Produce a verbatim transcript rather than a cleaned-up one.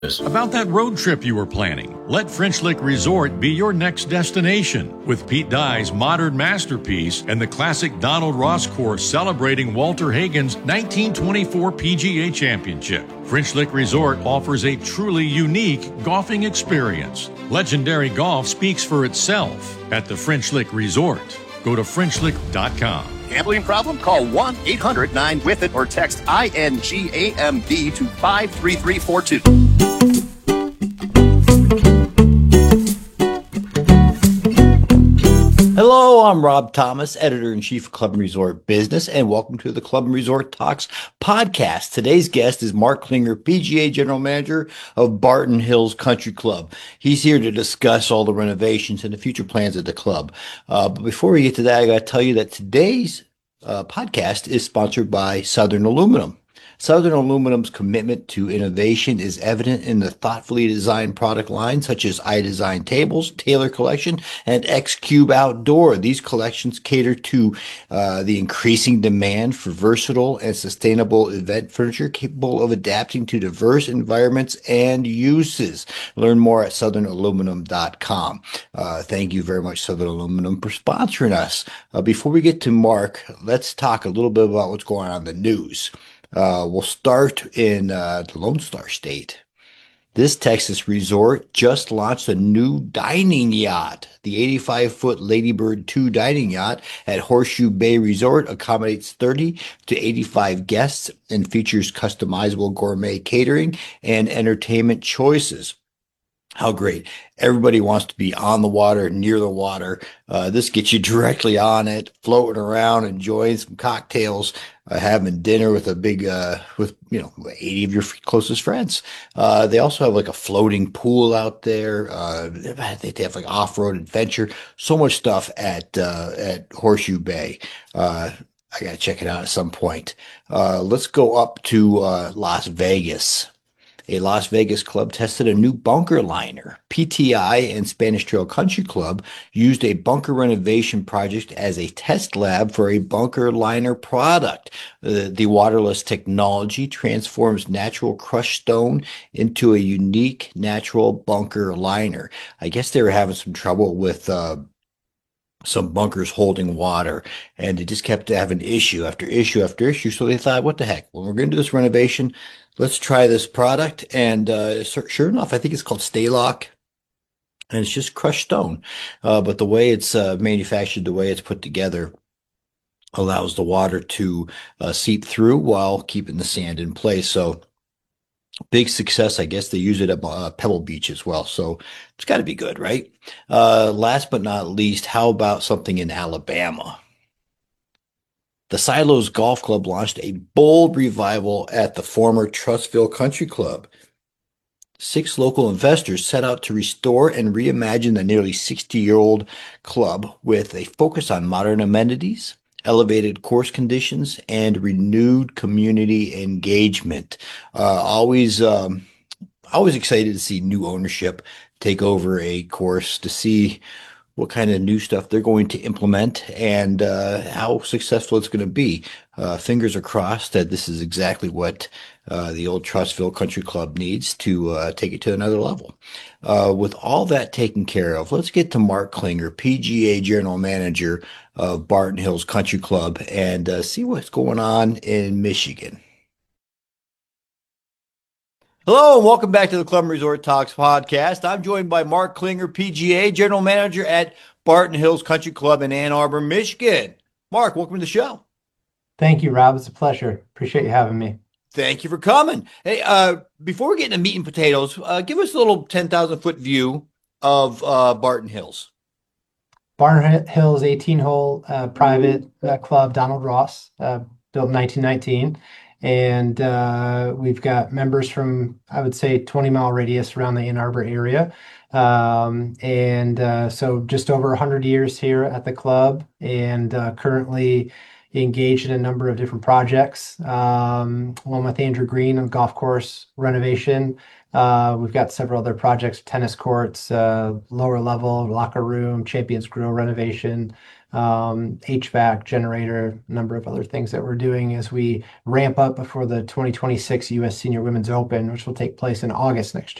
About that road trip you were planning, let French Lick Resort be your next destination. With Pete Dye's modern masterpiece and the classic Donald Ross course celebrating Walter Hagen's nineteen twenty-four P G A Championship, French Lick Resort offers a truly unique golfing experience. Legendary golf speaks for itself at the French Lick Resort. Go to French Lick dot com. Gambling problem? Call one eight hundred nine with it or text I N G A M B to five three three four two. Hello, I'm Rob Thomas, Editor-in-Chief of Club and Resort Business, and welcome to the Club and Resort Talks podcast. Today's guest is Mark Klinger, P G A General Manager of Barton Hills Country Club. He's here to discuss all the renovations and the future plans of the club. Uh, but before we get to that, I got to tell you that today's uh, podcast is sponsored by Southern Aluminum. Southern Aluminum's commitment to innovation is evident in the thoughtfully designed product lines such as iDesign Tables, Taylor Collection, and X-Cube Outdoor. These collections cater to uh, the increasing demand for versatile and sustainable event furniture capable of adapting to diverse environments and uses. Learn more at southern aluminum dot com. Uh, thank you very much, Southern Aluminum, for sponsoring us. Uh, before we get to Mark, let's talk a little bit about what's going on in the news. Uh, we'll start in uh, the Lone Star State. This Texas resort just launched a new dining yacht. The eighty-five foot Ladybird two dining yacht at Horseshoe Bay Resort accommodates thirty to eighty-five guests and features customizable gourmet catering and entertainment choices. How great. Everybody wants to be on the water, near the water. Uh, this gets you directly on it, floating around, enjoying some cocktails, uh, having dinner with a big, uh, with, you know, eighty of your closest friends. Uh, they also have like a floating pool out there. Uh, they have like off-road adventure, so much stuff at, uh, at Horseshoe Bay. Uh, I got to check it out at some point. Uh, let's go up to, uh, Las Vegas. A Las Vegas club tested a new bunker liner. P T I and Spanish Trail Country Club used a bunker renovation project as a test lab for a bunker liner product. Uh, the waterless technology transforms natural crushed stone into a unique natural bunker liner. I guess they were having some trouble with uh, some bunkers holding water, and they just kept having issue after issue after issue. So they thought, what the heck? Well, we're going to do this renovation. Let's try this product. And uh, sure enough, I think it's called Staylock, and it's just crushed stone. Uh, but the way it's uh, manufactured, the way it's put together, allows the water to uh, seep through while keeping the sand in place. So big success. I guess they use it at uh, Pebble Beach as well. So it's got to be good, right? Uh, last but not least, how about something in Alabama? The Silos Golf Club launched a bold revival at the former Trustville Country Club. Six local investors set out to restore and reimagine the nearly sixty-year-old club with a focus on modern amenities, elevated course conditions, and renewed community engagement. Uh, always, um, always excited to see new ownership take over a course, to see what kind of new stuff they're going to implement and uh, how successful it's going to be. Uh, fingers are crossed that this is exactly what uh, the old Trustville Country Club needs to uh, take it to another level. Uh, with all that taken care of, let's get to Mark Klinger, P G A General Manager of Barton Hills Country Club, and uh, see what's going on in Michigan. Hello, and welcome back to the Club and Resort Talks podcast. I'm joined by Mark Klinger, P G A General Manager at Barton Hills Country Club in Ann Arbor, Michigan. Mark, welcome to the show. Thank you, Rob. It's a pleasure. Appreciate you having me. Thank you for coming. Hey, uh, before we get into meat and potatoes, uh, give us a little ten thousand foot view of uh, Barton Hills. Barton Hills eighteen-hole uh, private uh, club, Donald Ross, uh, built in nineteen nineteen. And uh, we've got members from, I would say, twenty mile radius around the Ann Arbor area. Um, and uh, so just over one hundred years here at the club, and uh, currently engaged in a number of different projects. Um, one with Andrew Green on golf course renovation. Uh, we've got several other projects, tennis courts, uh, lower level, locker room, Champions Grill renovation, um, H V A C, generator, a number of other things that we're doing as we ramp up before the twenty twenty-six U S Senior Women's Open, which will take place in August next year.